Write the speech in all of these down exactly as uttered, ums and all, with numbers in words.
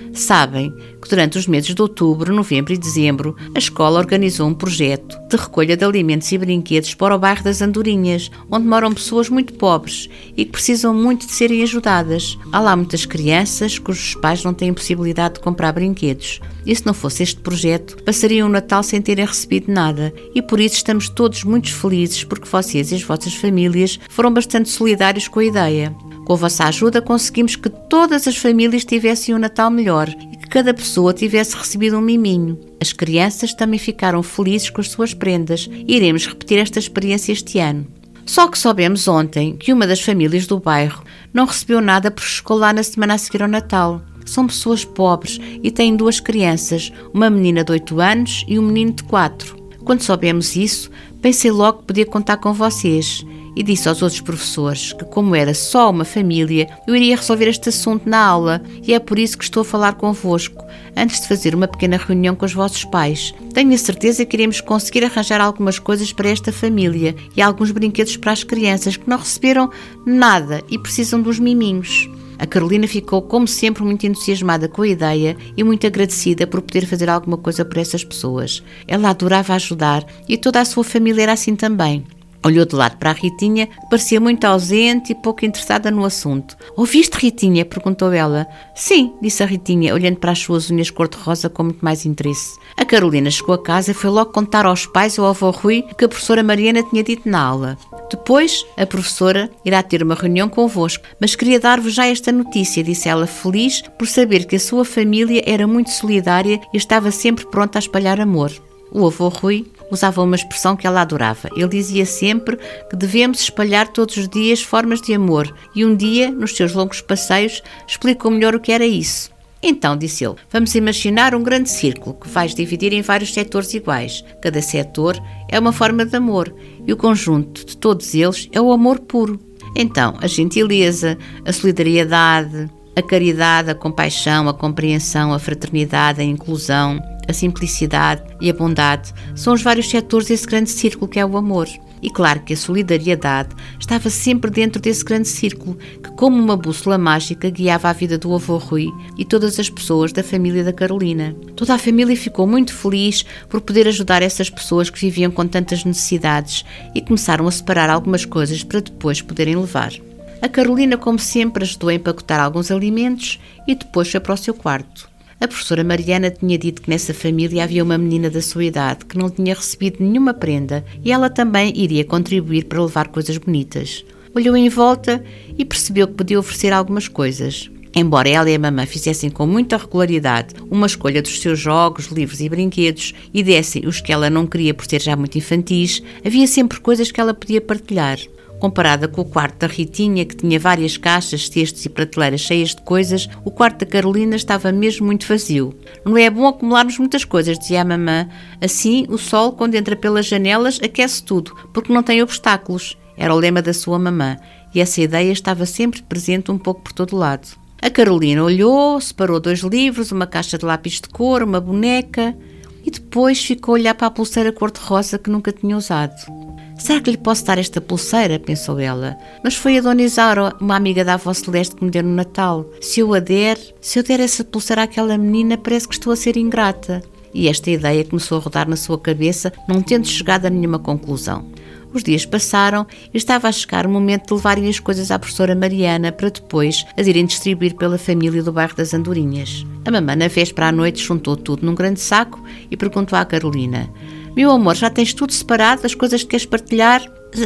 sabem que durante os meses de outubro, novembro e dezembro, a escola organizou um projeto de recolha de alimentos e brinquedos para o bairro das Andorinhas, onde moram pessoas muito pobres e que precisam muito de serem ajudadas. Há lá muitas crianças cujos pais não têm possibilidade de comprar brinquedos. E se não fosse este projeto, passariam o Natal sem terem recebido nada. E por isso estamos todos muito felizes porque vocês e as vossas famílias foram bastante solidários com a ideia. Com a vossa ajuda conseguimos que todas as famílias tivessem um Natal melhor e que cada pessoa tivesse recebido um miminho. As crianças também ficaram felizes com as suas prendas e iremos repetir esta experiência este ano. Só que soubemos ontem que uma das famílias do bairro não recebeu nada por chegou lá na semana a seguir ao Natal. São pessoas pobres e têm duas crianças, uma menina de oito anos e um menino de quatro. Quando soubemos isso, pensei logo que podia contar com vocês e disse aos outros professores que, como era só uma família, eu iria resolver este assunto na aula e é por isso que estou a falar convosco, antes de fazer uma pequena reunião com os vossos pais. Tenho a certeza que iremos conseguir arranjar algumas coisas para esta família e alguns brinquedos para as crianças que não receberam nada e precisam dos miminhos. A Carolina ficou, como sempre, muito entusiasmada com a ideia e muito agradecida por poder fazer alguma coisa por essas pessoas. Ela adorava ajudar e toda a sua família era assim também. Olhou de lado para a Ritinha, que parecia muito ausente e pouco interessada no assunto. "Ouviste, Ritinha?" perguntou ela. "Sim", disse a Ritinha, olhando para as suas unhas cor-de-rosa com muito mais interesse. A Carolina chegou a casa e foi logo contar aos pais e ao avô Rui o que a professora Mariana tinha dito na aula. "Depois, a professora irá ter uma reunião convosco, mas queria dar-vos já esta notícia", disse ela, feliz por saber que a sua família era muito solidária e estava sempre pronta a espalhar amor. O avô Rui usava uma expressão que ela adorava. Ele dizia sempre que devemos espalhar todos os dias formas de amor e um dia, nos seus longos passeios, explicou melhor o que era isso. "Então", disse ele, "vamos imaginar um grande círculo que vais dividir em vários setores iguais. Cada setor é uma forma de amor e o conjunto de todos eles é o amor puro. Então, a gentileza, a solidariedade, a caridade, a compaixão, a compreensão, a fraternidade, a inclusão, a simplicidade e a bondade são os vários setores desse grande círculo que é o amor. E claro que a solidariedade estava sempre dentro desse grande círculo, que como uma bússola mágica guiava a vida do avô Rui e todas as pessoas da família da Carolina. Toda a família ficou muito feliz por poder ajudar essas pessoas que viviam com tantas necessidades e começaram a separar algumas coisas para depois poderem levar. A Carolina, como sempre, ajudou a empacotar alguns alimentos e depois foi para o seu quarto. A professora Mariana tinha dito que nessa família havia uma menina da sua idade que não tinha recebido nenhuma prenda e ela também iria contribuir para levar coisas bonitas. Olhou em volta e percebeu que podia oferecer algumas coisas. Embora ela e a mamã fizessem com muita regularidade uma escolha dos seus jogos, livros e brinquedos e dessem os que ela não queria por ser já muito infantis, havia sempre coisas que ela podia partilhar. Comparada com o quarto da Ritinha, que tinha várias caixas, cestos e prateleiras cheias de coisas, o quarto da Carolina estava mesmo muito vazio. "Não é bom acumularmos muitas coisas", dizia a mamã. "Assim, o sol, quando entra pelas janelas, aquece tudo, porque não tem obstáculos." Era o lema da sua mamã, e essa ideia estava sempre presente um pouco por todo lado. A Carolina olhou, separou dois livros, uma caixa de lápis de cor, uma boneca, e depois ficou a olhar para a pulseira cor-de-rosa que nunca tinha usado. "Será que lhe posso dar esta pulseira?", pensou ela. "Mas foi a Dona Isaura, uma amiga da avó Celeste, que me deu no Natal. Se eu a der, se eu der essa pulseira àquela menina, parece que estou a ser ingrata." E esta ideia começou a rodar na sua cabeça, não tendo chegado a nenhuma conclusão. Os dias passaram e estava a chegar o momento de levarem as coisas à professora Mariana para depois as irem distribuir pela família do bairro das Andorinhas. A mamã, na véspera à noite, juntou tudo num grande saco e perguntou à Carolina: "Meu amor, já tens tudo separado, as coisas que queres partilhar?"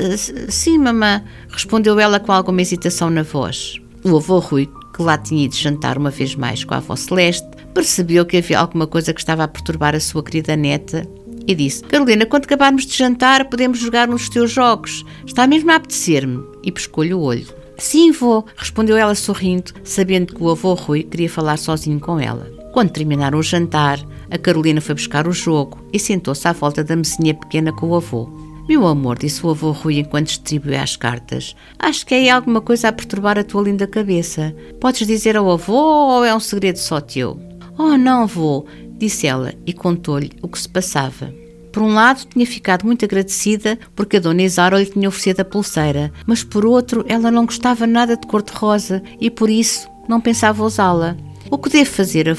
"Sim, mamã", respondeu ela com alguma hesitação na voz. O avô Rui, que lá tinha ido jantar uma vez mais com a avó Celeste, percebeu que havia alguma coisa que estava a perturbar a sua querida neta e disse: "Carolina, quando acabarmos de jantar, podemos jogar nos teus jogos. Está mesmo a apetecer-me." E pescou-lhe o olho. "Sim, vô", respondeu ela sorrindo, sabendo que o avô Rui queria falar sozinho com ela. Quando terminaram o jantar, a Carolina foi buscar o jogo e sentou-se à volta da mesinha pequena com o avô. "Meu amor", disse o avô Rui enquanto distribuía as cartas, "acho que é aí alguma coisa a perturbar a tua linda cabeça. Podes dizer ao avô ou é um segredo só teu?" "Oh, não, vô", disse ela e contou-lhe o que se passava. Por um lado, tinha ficado muito agradecida porque a Dona Isaura lhe tinha oferecido a pulseira, mas por outro, ela não gostava nada de cor-de-rosa e por isso não pensava usá-la. "O que devo fazer,